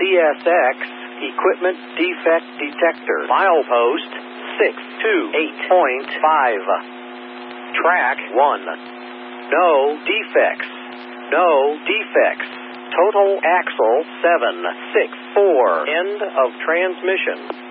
CSX Equipment Defect Detector. Milepost 628.5. Track 1. No defects. No defects. Total axle 764. End of transmission.